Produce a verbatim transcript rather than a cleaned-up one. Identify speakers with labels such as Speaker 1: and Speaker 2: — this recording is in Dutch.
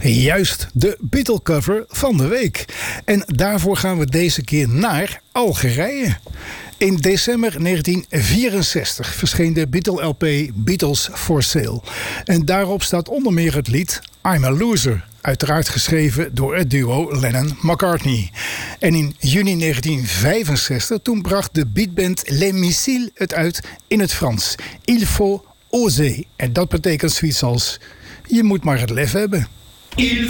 Speaker 1: Juist, de Beatle-cover van de week. En daarvoor gaan we deze keer naar Algerije. In december negentien vierenzestig verscheen de Beatle-L P Beatles for Sale. En daarop staat onder meer het lied I'm a Loser. Uiteraard geschreven door het duo Lennon-McCartney. En in juni negentien vijfenzestig toen bracht de beatband Les Missiles het uit in het Frans. Il faut oser. En dat betekent zoiets als: je moet maar het lef hebben. Il